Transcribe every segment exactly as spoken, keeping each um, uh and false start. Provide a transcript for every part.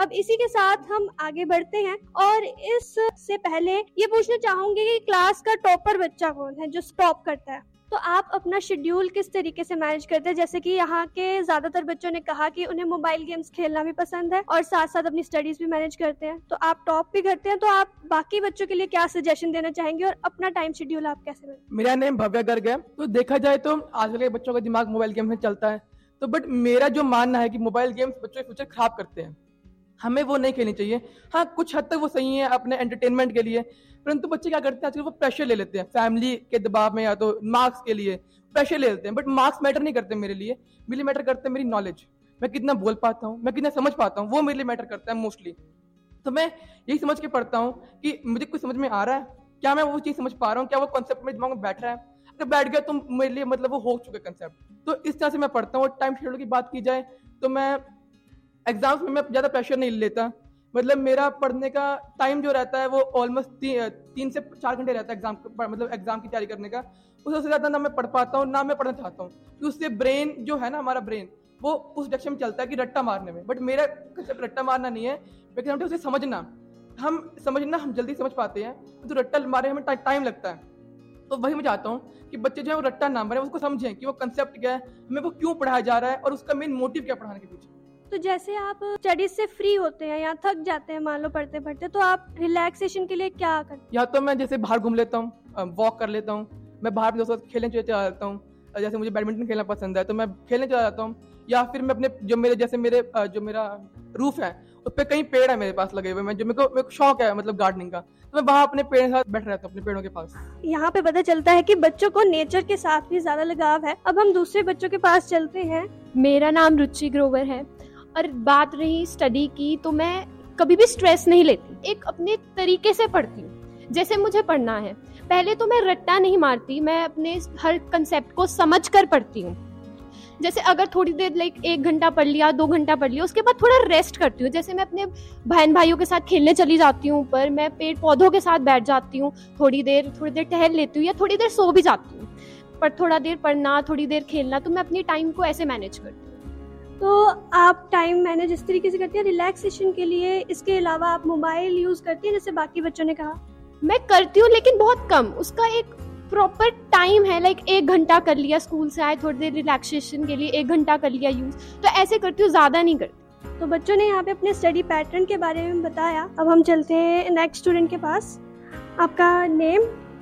अब इसी के साथ हम आगे बढ़ते हैं और इससे पहले ये पूछना चाहूंगी कि क्लास का टॉपर बच्चा कौन है जो टॉप करता है? तो आप अपना शेड्यूल किस तरीके से मैनेज करते हैं? जैसे कि यहाँ के ज्यादातर बच्चों ने कहा कि उन्हें मोबाइल गेम्स खेलना भी पसंद है और साथ साथ अपनी स्टडीज भी मैनेज करते हैं, तो आप टॉप भी करते हैं, तो आप बाकी बच्चों के लिए क्या सजेशन देना चाहेंगे और अपना टाइम शेड्यूल आप कैसे मैनेज? मेरा नेम भव्य गर्ग है। तो देखा जाए तो आजकल के बच्चों का दिमाग मोबाइल गेम में चलता है, तो बट मेरा जो मानना है कि मोबाइल गेम्स बच्चों के फ्यूचर खराब करते हैं, हमें वो नहीं खेलनी चाहिए। हाँ, कुछ हद तक वो सही है अपने एंटरटेनमेंट के लिए, परंतु बच्चे क्या करते हैं आजकल, वो प्रेशर ले लेते हैं फैमिली के दबाव में या तो मार्क्स के लिए प्रेशर ले लेते हैं। बट मार्क्स मैटर नहीं करते मेरे लिए, मेरे लिए मैटर करते हैं मेरी नॉलेज, मैं कितना बोल पाता हूँ, मैं कितना समझ पाता हूँ, वो मेरे लिए मैटर करता है मोस्टली। तो मैं यही समझ के पढ़ता हूँ कि मुझे कुछ समझ में आ रहा है, क्या मैं वो चीज़ समझ पा रहा हूँ, क्या वो कॉन्सेप्ट मेरे दिमाग में बैठ रहा है। अगर बैठ गया तो मेरे लिए मतलब वो हो चुका कंसेप्ट। तो इस तरह से मैं पढ़ता हूँ। और टाइम शेड्यूल की बात की जाए तो मैं एग्जाम्स में मैं ज़्यादा प्रेशर नहीं लेता, मतलब मेरा पढ़ने का टाइम जो रहता है वो ऑलमोस्ट ती, तीन से चार घंटे रहता है एग्जाम, मतलब एग्जाम की तैयारी करने का। उससे ज़्यादा ना मैं पढ़ पाता हूँ ना मैं पढ़ना चाहता हूँ, क्योंकि उससे ब्रेन जो है ना, हमारा ब्रेन वो उस डायरेक्शन में चलता है कि रट्टा मारने में। बट मेरा कंसेप्ट रट्टा मारना नहीं है, लेकिन उसे समझना, हम समझना हम जल्दी समझ पाते हैं, तो रट्टा मारने हमें टाइम लगता है। तो वही मैं चाहता हूँ कि बच्चे जो है वो रट्टा ना मारे, उसको समझें कि वो कंसेप्ट क्या है, हमें वो क्यों पढ़ाया जा रहा है और उसका मेन मोटिव क्या पढ़ाने के पीछे। तो जैसे आप स्टडीज से फ्री होते हैं या थक जाते हैं मान लो पढ़ते पढ़ते, तो आप रिलैक्सेशन के लिए क्या करते हैं? या तो मैं जैसे बाहर घूम लेता हूँ, वॉक कर लेता हूँ, मैं बाहर दोस्तों के साथ खेलने चला जाता हूँ, जैसे मुझे बैडमिंटन खेलना पसंद है तो मैं खेलने चला जाता हूँ। या फिर मैं अपने जो मेरे जैसे मेरे जो मेरा रूफ है उस पर कई पेड़ है मेरे पास लगे हुए, मैं जो मेरे को मेरे को शौक है मतलब गार्डनिंग का, तो मैं वहाँ अपने पेड़ के साथ बैठ रहता हूँ अपने पेड़ों के पास। यहाँ पे पता चलता है कि बच्चों को नेचर के साथ भी ज्यादा लगाव है। अब हम दूसरे बच्चों के पास चलते हैं। मेरा नाम रुचि ग्रोवर है और बात रही स्टडी की, तो मैं कभी भी स्ट्रेस नहीं लेती, एक अपने तरीके से पढ़ती हूँ जैसे मुझे पढ़ना है। पहले तो मैं रट्टा नहीं मारती, मैं अपने हर कंसेप्ट को समझ कर पढ़ती हूँ। जैसे अगर थोड़ी देर लाइक एक घंटा पढ़ लिया, दो घंटा पढ़ लिया, उसके बाद थोड़ा रेस्ट करती हूँ। जैसे मैं अपने बहन भाइयों के साथ खेलने चली जाती हूँ ऊपर, मैं पेड़ पौधों के साथ बैठ जाती हूँ, थोड़ी देर थोड़ी देर टहल लेती हूँ या थोड़ी देर सो भी जाती हूँ। पर थोड़ा देर पढ़ना, थोड़ी देर खेलना, तो मैं अपनी टाइम को ऐसे मैनेज करती हूँ। तो आप टाइम मैनेज इस तरीके से करती हैं रिलैक्सेशन के लिए। इसके अलावा आप मोबाइल यूज करती हैं जैसे बाकी बच्चों ने कहा? मैं करती हूँ लेकिन बहुत कम, उसका एक प्रॉपर टाइम है। लाइक एक घंटा कर लिया, स्कूल से आए थोड़ी देर रिलैक्सेशन के लिए एक घंटा कर लिया यूज, तो ऐसे करती हूँ, ज्यादा नहीं करती। तो बच्चों ने यहाँ पे अपने स्टडी पैटर्न के बारे में बताया। अब हम चलते हैं नेक्स्ट स्टूडेंट के पास। आपका नेम,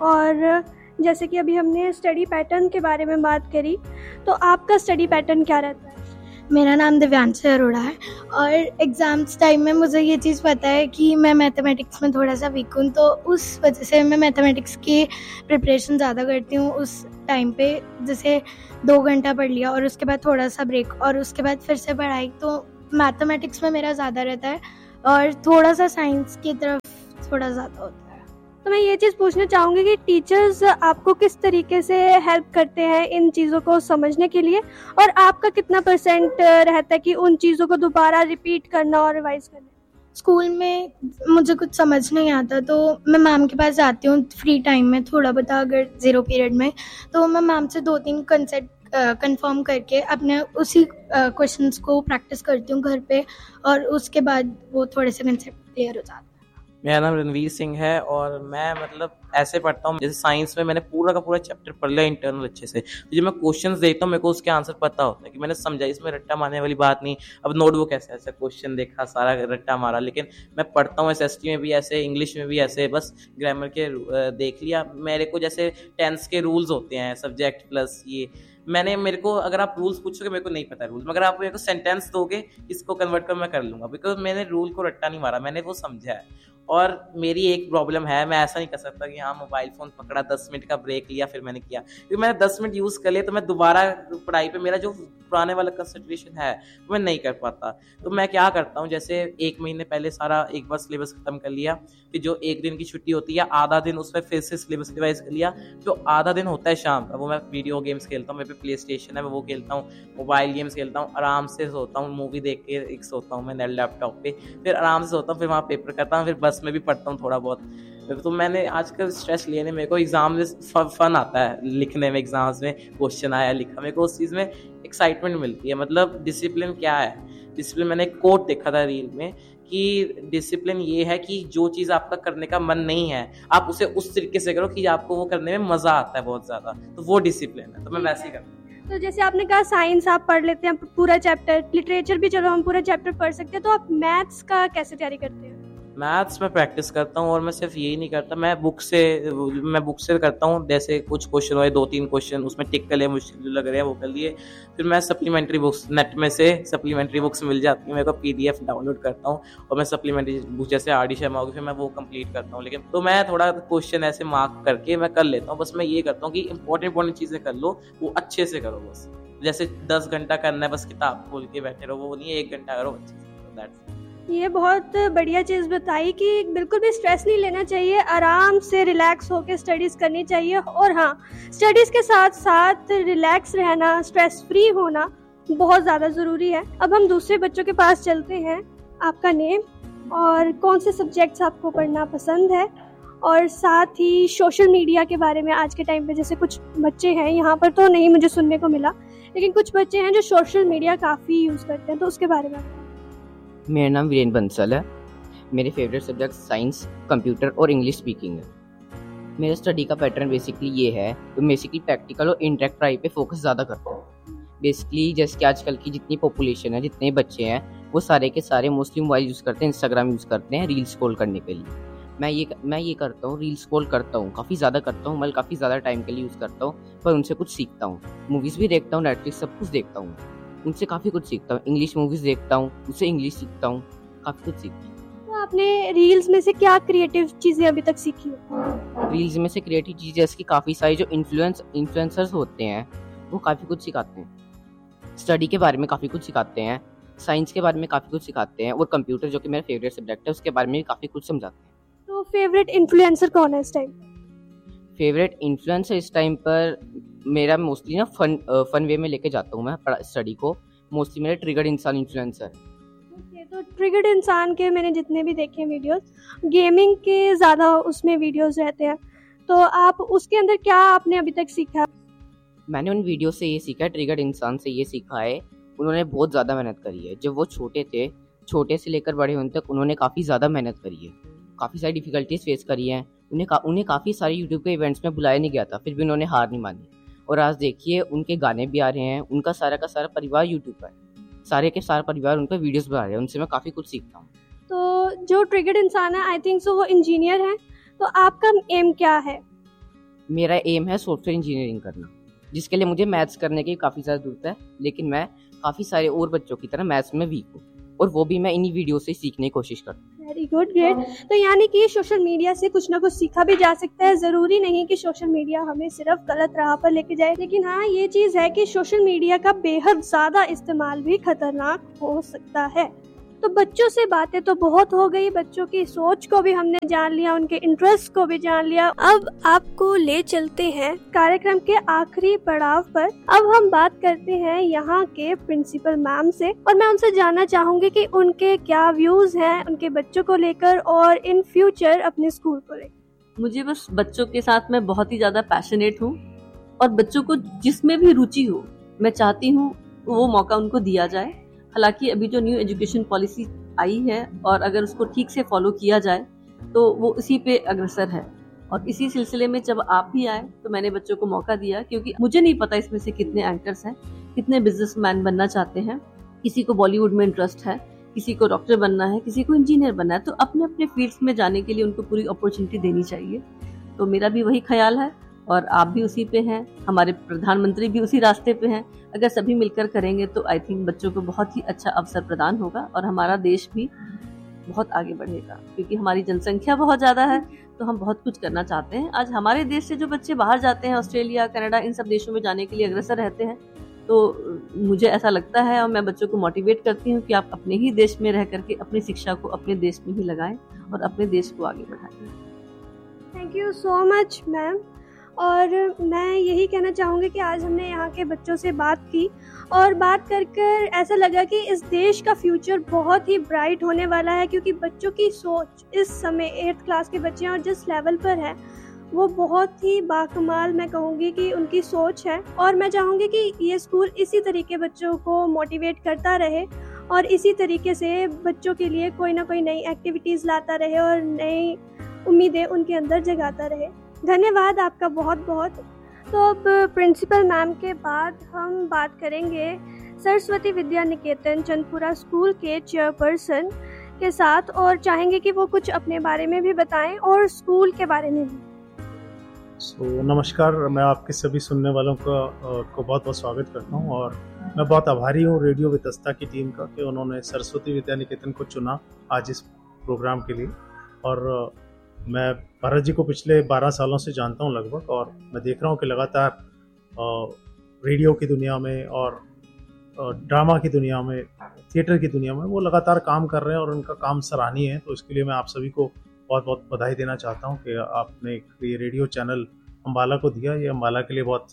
और जैसे कि अभी हमने स्टडी पैटर्न के बारे में बात करी, तो आपका स्टडी पैटर्न क्या रहता है? मेरा नाम दिव्यांश अरोड़ा है और एग्ज़ाम्स टाइम में मुझे ये चीज़ पता है कि मैं मैथमेटिक्स में थोड़ा सा वीक हूँ, तो उस वजह से मैं मैथमेटिक्स की प्रिपरेशन ज़्यादा करती हूँ उस टाइम पे। जैसे दो घंटा पढ़ लिया और उसके बाद थोड़ा सा ब्रेक और उसके बाद फिर से पढ़ाई, तो मैथमेटिक्स में मेरा ज़्यादा रहता है और थोड़ा सा साइंस की तरफ थोड़ा ज़्यादा होता है। तो मैं ये चीज़ पूछना चाहूँगी कि टीचर्स आपको किस तरीके से हेल्प करते हैं इन चीज़ों को समझने के लिए, और आपका कितना परसेंट रहता है कि उन चीज़ों को दोबारा रिपीट करना और रिवाइज करना? स्कूल में मुझे कुछ समझ नहीं आता तो मैं मैम के पास जाती हूँ फ्री टाइम में, थोड़ा बता अगर ज़ीरो पीरियड में, तो मैं मैम से दो तीन कंसेप्ट कंफर्म करके अपने उसी क्वेश्चंस को प्रैक्टिस करती हूँ घर पे, और उसके बाद वो थोड़े से कंसेप्ट क्लियर हो जाते हैं। मेरा नाम रणवीर सिंह है और मैं मतलब ऐसे पढ़ता हूँ, जैसे साइंस में मैंने पूरा का पूरा चैप्टर पढ़ लिया इंटरनल अच्छे से, तो जब मैं क्वेश्चंस देखता हूँ मेरे को उसके आंसर पता होता है कि मैंने समझा, इसमें रट्टा मारने वाली बात नहीं। अब नोटबुक ऐसे ऐसा क्वेश्चन देखा, सारा रट्टा मारा, लेकिन मैं पढ़ता हूँ एसएसटी में भी ऐसे, इंग्लिश में भी ऐसे, बस ग्रामर के देख लिया। मेरे को जैसे टेंस के रूल्स होते हैं, सब्जेक्ट प्लस ये, मैंने मेरे को अगर आप रूल्स पूछोगे मेरे को नहीं पता रूल्स, मगर आप मेरे को सेंटेंस दोगे इसको कन्वर्ट कर मैं कर लूँगा, बिकॉज मैंने रूल को रट्टा नहीं मारा, मैंने वो समझा है। और मेरी एक प्रॉब्लम है, मैं ऐसा नहीं कर सकता कि हाँ मोबाइल फ़ोन पकड़ा, दस मिनट का ब्रेक लिया फिर मैंने किया, क्योंकि मैंने दस मिनट यूज़ कर लिया तो मैं दोबारा पढ़ाई पे मेरा जो पुराने वाला कंसंट्रेशन है वो मैं नहीं कर पाता। तो मैं क्या करता हूँ, जैसे एक महीने पहले सारा एक बार सिलेबस खत्म कर लिया, फिर जो एक दिन की छुट्टी होती है आधा दिन उस पर फिर से सिलेबस रिवाइज कर लिया, जो आधा दिन होता है शाम का वो मैं वीडियो गेम्स खेलता हूँ, मेरे पे प्ले स्टेशन है मैं वो खेलता हूँ, मोबाइल गेम्स खेलता हूँ, आराम से सोता हूँ, मूवी देख के एक सोता हूँ मैं लैपटॉप पे, फिर आराम से सोता हूँ, फिर वहाँ पेपर करता हूँ, फिर बस में भी पढ़ता हूँ थोड़ा बहुत। तो मैंने आजकल स्ट्रेस लिए नहीं, मेरे को एग्जाम में फन आता है लिखने में, एग्जाम्स में क्वेश्चन आया लिखा, मेरे को उस चीज़ में एक्साइटमेंट मिलती है। मतलब डिसिप्लिन क्या है, डिसिप्लिन मैंने एक कोट देखा था रील में कि डिसिप्लिन ये है कि जो चीज़ आपका करने का मन नहीं है आप उसे उस तरीके से करो कि आपको वो करने में मज़ा आता है बहुत ज़्यादा, तो वो डिसिप्लिन है। तो मैं वैसे ही करता हूँ। तो जैसे आपने कहा साइंस आप पढ़ लेते हैं पूरा चैप्टर, लिटरेचर भी चलो हम पूरा चैप्टर पढ़ सकते हैं, तो आप मैथ्स का कैसे तैयारी करते हैं? मैथ्स में प्रैक्टिस करता हूँ और मैं सिर्फ यही नहीं करता, मैं बुक से मैं बुक से करता हूँ। जैसे कुछ क्वेश्चन हुए, दो तीन क्वेश्चन उसमें टिक कर लिए, मुश्किल लग रहे हैं वो कर लिए, फिर मैं सप्लीमेंट्री बुक्स नेट में से सप्लीमेंट्री बुक्स मिल जाती है मेरे को, पीडीएफ डाउनलोड करता हूँ और मैं सप्लीमेंट्री बुक जैसे आर डी शर्मा होगी फिर मैं वो कंप्लीट करता हूँ। लेकिन तो मैं थोड़ा क्वेश्चन ऐसे मार्क करके मैं कर लेता हूँ। बस मैं ये करता हूँ कि इंपॉर्टेंट इंपॉर्टेंट चीज़ें कर लो, वो अच्छे से करो। बस जैसे दस घंटा करना है बस किताब खोल के बैठे रहो, वो नहीं है एक घंटा करो अच्छे से। दैट्स ये बहुत बढ़िया चीज़ बताई कि बिल्कुल भी स्ट्रेस नहीं लेना चाहिए, आराम से रिलैक्स होकर स्टडीज़ करनी चाहिए। और हाँ, स्टडीज़ के साथ साथ रिलैक्स रहना, स्ट्रेस फ्री होना बहुत ज़्यादा ज़रूरी है। अब हम दूसरे बच्चों के पास चलते हैं। आपका नेम और कौन से सब्जेक्ट्स आपको पढ़ना पसंद है, और साथ ही सोशल मीडिया के बारे में आज के टाइम पे जैसे कुछ बच्चे हैं, यहाँ पर तो नहीं मुझे सुनने को मिला, लेकिन कुछ बच्चे हैं जो सोशल मीडिया काफ़ी यूज़ करते हैं, तो उसके बारे में। मेरा नाम वीरेंद्र बंसल है। मेरे फेवरेट सब्जेक्ट साइंस, कंप्यूटर और इंग्लिश स्पीकिंग है। मेरा स्टडी का पैटर्न बेसिकली ये है, तो बेसिकली प्रैक्टिकल और इंटरेक्ट पढ़ाई पे फोकस ज़्यादा करता हूँ। बेसिकली जैसे कि आजकल की जितनी पॉपुलेशन है, जितने बच्चे हैं, वो सारे के सारे मोस्टली मोबाइल यूज़ करते हैं, इंस्टाग्राम यूज़ करते हैं रील स्क्रॉल करने के लिए। मैं ये मैं ये करता हूँ, रील स्क्रॉल करता हूँ, काफ़ी ज़्यादा करता हूँ, मैं काफ़ी ज़्यादा टाइम के लिए यूज़ करता हूँ, पर उनसे कुछ सीखता हूँ। मूवीज़ भी देखता हूँ, नेटफ्लिक्स सब कुछ देखता हूँ, उनसे काफ़ी कुछ सीखता हूँ। इंग्लिश मूवीज़ देखता हूँ, उससे इंग्लिश सीखता हूँ, काफ़ी कुछ सीखता हूँ। तो आपने रील्स में से क्या क्रिएटिव चीज़ें अभी तक सीखी हो? रील्स में से क्रिएटिव चीज़ जैसे कि काफ़ी सारी जो इन्फ्लुएंस इन्फ्लुएंसर्स होते हैं वो काफ़ी कुछ सिखाते हैं। स्टडी के बारे में काफ़ी कुछ सिखाते हैं, साइंस के बारे में काफ़ी कुछ सिखाते हैं, और कंप्यूटर जो कि मेरा फेवरेट सब्जेक्ट है उसके बारे में भी काफ़ी कुछ समझाते हैं। तो फेवरेट इन्फ्लुएंसर कौन है इस टाइम? फेवरेट इन्फ्लुएंसर इस टाइम पर मेरा मोस्टली ना फन फन वे में लेके जाता हूँ मैं स्टडी को। मोस्टली मेरा ट्रिगर्ड इंसान इन्फ्लुएंसर है। ओके, तो ट्रिगर्ड इंसान के मैंने जितने भी देखे वीडियोस, गेमिंग के ज़्यादा उसमें वीडियोस रहते हैं, तो आप उसके अंदर क्या आपने अभी तक सीखा? मैंने उन वीडियो से ये सीखा है, ट्रिगर्ड इंसान से ये सीखा है, उन्होंने बहुत ज़्यादा मेहनत करी है। जब वो छोटे थे, छोटे से लेकर बड़े होने तक उन्होंने काफ़ी ज़्यादा मेहनत करी है, काफ़ी सारी डिफ़िकल्टीज फेस करी हैं। उन्हें का, उन्हें काफ़ी सारे यूट्यूब के इवेंट्स में बुलाया नहीं गया था, फिर भी उन्होंने हार नहीं मानी, और आज देखिए उनके गाने भी आ रहे हैं, उनका सारा का सारा परिवार यूट्यूब पर है, सारे के सारा परिवार उन पर वीडियोस बना रहे हैं। उनसे मैं काफ़ी कुछ सीखता हूँ। तो जो ट्रिगर्ड इंसान है, आई थिंक सो वो इंजीनियर है, तो आपका एम क्या है? मेरा एम है सॉफ्टवेयर इंजीनियरिंग करना, जिसके लिए मुझे मैथ्स करने की काफ़ी ज़्यादा जरूरत है, लेकिन मैं काफ़ी सारे और बच्चों की तरह मैथ्स में वीक हूँ, और वो भी मैं इन्हीं वीडियो से सीखने की कोशिश करता हूँ। Very good, great. तो यानी कि सोशल मीडिया से कुछ ना कुछ सीखा भी जा सकता है। ज़रूरी नहीं कि सोशल मीडिया हमें सिर्फ गलत राह पर लेके जाए, लेकिन हाँ ये चीज़ है कि सोशल मीडिया का बेहद ज़्यादा इस्तेमाल भी खतरनाक हो सकता है। तो बच्चों से बातें तो बहुत हो गई, बच्चों की सोच को भी हमने जान लिया, उनके इंटरेस्ट को भी जान लिया। अब आपको ले चलते हैं कार्यक्रम के आखिरी पड़ाव पर। अब हम बात करते हैं यहाँ के प्रिंसिपल मैम से, और मैं उनसे जानना चाहूंगी कि उनके क्या व्यूज हैं उनके बच्चों को लेकर और इन फ्यूचर अपने स्कूल को लेकर। मुझे बस बच्चों के साथ मैं बहुत ही ज्यादा पैशनेट हूँ, और बच्चों को जिसमें भी रुचि हो मैं चाहती हूँ वो मौका उनको दिया जाए। हालांकि अभी जो न्यू एजुकेशन पॉलिसी आई है, और अगर उसको ठीक से फॉलो किया जाए तो वो इसी पे अग्रसर है, और इसी सिलसिले में जब आप भी आए तो मैंने बच्चों को मौका दिया, क्योंकि मुझे नहीं पता इसमें से कितने एंकर्स हैं, कितने बिजनेसमैन बनना चाहते हैं। किसी को बॉलीवुड में इंटरेस्ट है, किसी को डॉक्टर बनना है, किसी को इंजीनियर बनना है, तो अपने अपने फील्ड्स में जाने के लिए उनको पूरी अपॉर्चुनिटी देनी चाहिए। तो मेरा भी वही ख्याल है, और आप भी उसी पे हैं, हमारे प्रधानमंत्री भी उसी रास्ते पे हैं। अगर सभी मिलकर करेंगे तो आई थिंक बच्चों को बहुत ही अच्छा अवसर प्रदान होगा, और हमारा देश भी बहुत आगे बढ़ेगा, क्योंकि हमारी जनसंख्या बहुत ज़्यादा है, तो हम बहुत कुछ करना चाहते हैं। आज हमारे देश से जो बच्चे बाहर जाते हैं, ऑस्ट्रेलिया, कनाडा, इन सब देशों में जाने के लिए अग्रसर रहते हैं, तो मुझे ऐसा लगता है, और मैं बच्चों को मोटिवेट करती हूँ कि आप अपने ही देश में रह करके अपनी शिक्षा को अपने देश में ही लगाएं और अपने देश को आगे बढ़ाएं। Thank you so much ma'am. और मैं यही कहना चाहूँगी कि आज हमने यहाँ के बच्चों से बात की, और बात कर कर ऐसा लगा कि इस देश का फ्यूचर बहुत ही ब्राइट होने वाला है, क्योंकि बच्चों की सोच इस समय एट्थ क्लास के बच्चे हैं और जिस लेवल पर है वो बहुत ही बाकमाल, मैं कहूँगी कि उनकी सोच है। और मैं चाहूँगी कि ये स्कूल इसी तरीके बच्चों को मोटिवेट करता रहे, और इसी तरीके से बच्चों के लिए कोई ना कोई नई एक्टिविटीज़ लाता रहे और नई उम्मीदें उनके अंदर जगाता रहे। धन्यवाद आपका बहुत बहुत। तो अब प्रिंसिपल मैम के बाद हम बात करेंगे सरस्वती विद्या निकेतन चंदपुरा स्कूल के चेयरपर्सन के साथ और चाहेंगे कि वो कुछ अपने बारे में भी बताएं और स्कूल के बारे में भी। सो so, नमस्कार, मैं आपके सभी सुनने वालों का को बहुत बहुत स्वागत करता हूं और मैं बहुत आभारी हूं रेडियो वितस्ता की टीम का कि उन्होंने सरस्वती विद्या निकेतन को चुना आज इस प्रोग्राम के लिए। और मैं भरत जी को पिछले बारह सालों से जानता हूं लगभग, और मैं देख रहा हूं कि लगातार रेडियो की दुनिया में और ड्रामा की दुनिया में, थिएटर की दुनिया में वो लगातार काम कर रहे हैं और उनका काम सराहनीय है। तो इसके लिए मैं आप सभी को बहुत बहुत बधाई देना चाहता हूं कि आपने ये रेडियो चैनल अम्बाला को दिया। ये अम्बाला के लिए बहुत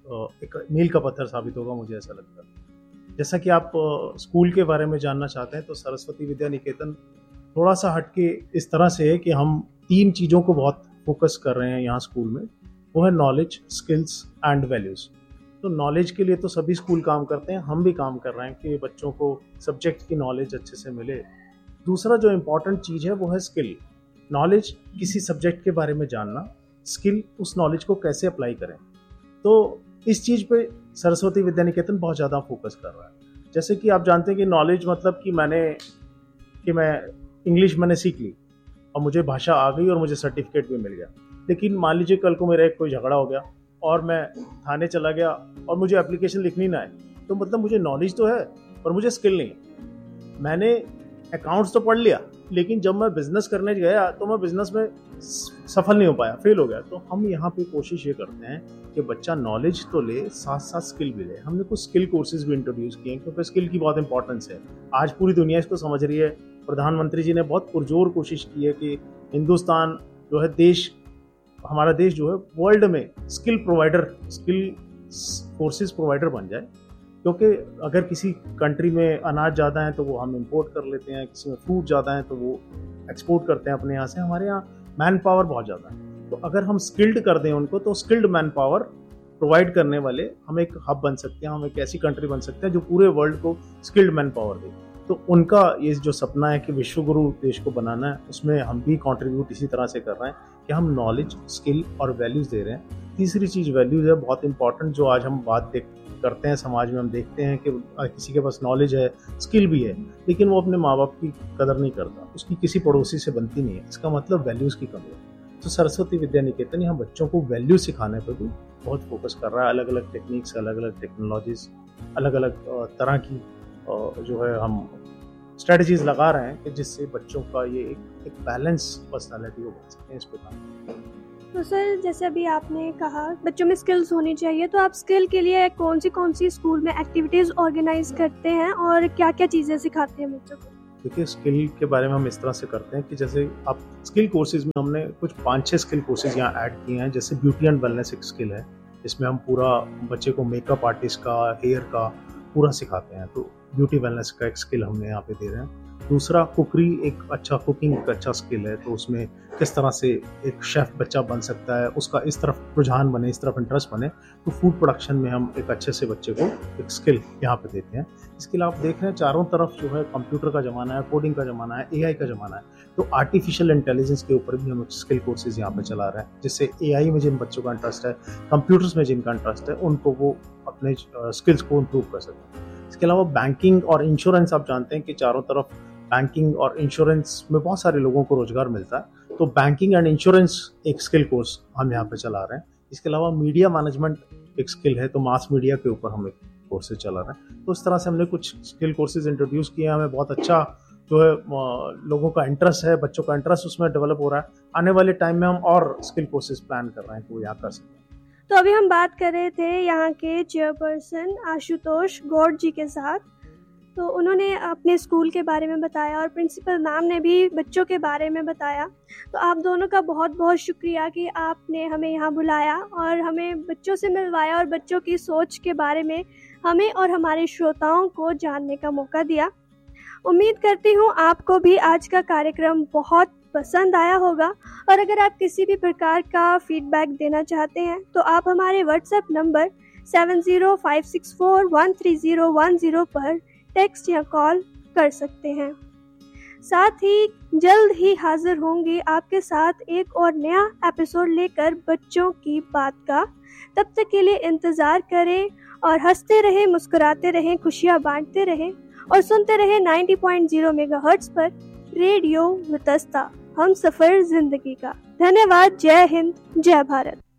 एक मील का पत्थर साबित होगा, मुझे ऐसा लगता है। जैसा कि आप स्कूल के बारे में जानना चाहते हैं, तो सरस्वती विद्या निकेतन थोड़ा सा हटके इस तरह से है कि हम तीन चीज़ों को बहुत फोकस कर रहे हैं यहाँ स्कूल में। वो है नॉलेज, स्किल्स एंड वैल्यूज़। तो नॉलेज के लिए तो सभी स्कूल काम करते हैं, हम भी काम कर रहे हैं कि बच्चों को सब्जेक्ट की नॉलेज अच्छे से मिले। दूसरा जो इम्पॉर्टेंट चीज़ है वो है स्किल। नॉलेज किसी सब्जेक्ट के बारे में जानना, स्किल उस नॉलेज को कैसे अप्लाई करें। तो इस चीज़ पे सरस्वती विद्या निकेतन बहुत ज़्यादा फोकस कर रहा है। जैसे कि आप जानते हैं कि नॉलेज मतलब कि मैंने कि मैं इंग्लिश मैंने सीख ली और मुझे भाषा आ गई और मुझे सर्टिफिकेट भी मिल गया, लेकिन मान लीजिए कल को मेरा एक कोई झगड़ा हो गया और मैं थाने चला गया और मुझे एप्लीकेशन लिखनी ना है, तो मतलब मुझे नॉलेज तो है पर मुझे स्किल नहीं है। मैंने अकाउंट्स तो पढ़ लिया, लेकिन जब मैं बिजनेस करने गया तो मैं बिजनेस में सफल नहीं हो पाया, फेल हो गया। तो हम यहाँ पे कोशिश ये करते हैं कि बच्चा नॉलेज तो ले, साथ साथ स्किल भी ले। हमने कुछ स्किल कोर्सेज भी इंट्रोड्यूस किए हैं क्योंकि स्किल की बहुत इंपॉर्टेंस है। आज पूरी दुनिया इसको समझ रही है। प्रधानमंत्री जी ने बहुत पुरजोर कोशिश की है कि हिंदुस्तान जो है देश, हमारा देश जो है वर्ल्ड में skill provider, skill forces provider बन जाए। क्योंकि अगर किसी कंट्री में अनाज ज़्यादा है तो वो हम इंपोर्ट कर लेते हैं, किसी में फ्रूट ज़्यादा है तो वो एक्सपोर्ट करते हैं अपने यहाँ से। हमारे यहाँ मैन पावर बहुत ज़्यादा है, तो अगर हम स्किल्ड कर दें उनको, तो स्किल्ड मैन पावर प्रोवाइड करने वाले हम एक हब बन सकते हैं, हम एक ऐसी कंट्री बन सकते हैं जो पूरे वर्ल्ड को स्किल्ड मैन पावर दे। तो उनका ये जो सपना है कि विश्वगुरु देश को बनाना है, उसमें हम भी कंट्रीब्यूट इसी तरह से कर रहे हैं कि हम नॉलेज, स्किल और वैल्यूज़ दे रहे हैं। तीसरी चीज़ वैल्यूज़ है, बहुत इंपॉर्टेंट, जो आज हम बात देख करते हैं समाज में। हम देखते हैं कि किसी के पास नॉलेज है, स्किल भी है, लेकिन वो अपने माँ बाप की कदर नहीं करता, उसकी किसी पड़ोसी से बनती नहीं है। इसका मतलब वैल्यूज़ की कमी है। तो सरस्वती विद्या निकेतन यहाँ बच्चों को वैल्यू सिखाने पर भी बहुत फोकस कर रहा है। अलग अलग टेक्निक्स, अलग अलग टेक्नोलॉजीज, अलग अलग तरह की जो है हम स्ट्रेटजीज लगा रहे हैं कि जिससे बच्चों का ये एक एक बैलेंस पर्सनालिटी हो बन सके इस प्रकार। तो सर, जैसे अभी आपने कहा बच्चों में स्किल्स होनी चाहिए, तो आप स्किल के लिए कौन सी कौन सी स्कूल में एक्टिविटीज़ ऑर्गेनाइज करते हैं और क्या क्या चीज़ें सिखाते हैं बच्चों को? देखिए, स्किल के बारे में हम इस तरह से करते हैं कि जैसे आप स्किल कोर्सेज में हमने कुछ पाँच छः स्किल कोर्सेज यहाँ ऐड किए हैं। जैसे ब्यूटी एंड वेलनेस एक स्किल है, इसमें हम पूरा बच्चे को मेकअप आर्टिस्ट का, हेयर का पूरा सिखाते हैं। तो ब्यूटी वेलनेस का एक स्किल हमने यहाँ पे दे रहे हैं। दूसरा, कुकरी, एक अच्छा कुकिंग एक अच्छा स्किल है, तो उसमें किस तरह से एक शेफ़ बच्चा बन सकता है, उसका इस तरफ रुझान बने, इस तरफ इंटरेस्ट बने। तो फूड प्रोडक्शन में हम एक अच्छे से बच्चे को एक स्किल यहाँ पे देते हैं। इसके अलावा आप देख रहे हैं चारों तरफ जो है कंप्यूटर का ज़माना है, कोडिंग का ज़माना है, एआई का ज़माना है। तो आर्टिफिशियल इंटेलिजेंस के ऊपर भी हम स्किल कोर्सेज यहाँ पे चला रहे हैं, जिससे एआई में जिन बच्चों का इंटरेस्ट है, कंप्यूटर्स में जिनका इंटरेस्ट है, उनको वो अपने स्किल्स को इम्प्रूव कर सकते हैं। इसके अलावा बैंकिंग और इंश्योरेंस, आप जानते हैं कि चारों तरफ बैंकिंग और इंश्योरेंस में बहुत सारे लोगों को रोजगार मिलता है। तो बैंकिंग एंड इंश्योरेंस एक स्किल कोर्स हम यहाँ पे चला रहे हैं। इसके अलावा मीडिया मैनेजमेंट एक स्किल है, तो मास मीडिया के ऊपर हम एक कोर्सेज चला रहे हैं। तो इस तरह से हमने कुछ स्किल कोर्सेज इंट्रोड्यूस किए हैं। हमें बहुत अच्छा जो है लोगों का इंटरेस्ट है, बच्चों का इंटरेस्ट उसमें डेवलप हो रहा है। आने वाले टाइम में हम और स्किल कोर्सेज प्लान कर रहे हैं कि वो यहाँ कर सकें। तो अभी हम बात कर रहे थे यहाँ के चेयरपर्सन आशुतोष गौड़ जी के साथ। तो उन्होंने अपने स्कूल के बारे में बताया और प्रिंसिपल मैम ने भी बच्चों के बारे में बताया। तो आप दोनों का बहुत बहुत शुक्रिया कि आपने हमें यहाँ बुलाया और हमें बच्चों से मिलवाया और बच्चों की सोच के बारे में हमें और हमारे श्रोताओं को जानने का मौका दिया। उम्मीद करती हूँ आपको भी आज का कार्यक्रम बहुत पसंद आया होगा, और अगर आप किसी भी प्रकार का फीडबैक देना चाहते हैं तो आप हमारे WhatsApp number seven zero five six four one three zero one zero पर टेक्स्ट या कॉल कर सकते हैं। साथ ही जल्द ही हाजिर होंगे आपके साथ एक और नया एपिसोड लेकर बच्चों की बात का। तब तक के लिए इंतज़ार करें और हंसते रहें, मुस्कुराते रहें, खुशियाँ बांटते रहें और सुनते रहें नब्बे पॉइंट ज़ीरो मेगाहर्ट्ज़ पर रेडियो वितस्ता, हम सफ़र जिंदगी का। धन्यवाद। जय हिंद, जय भारत।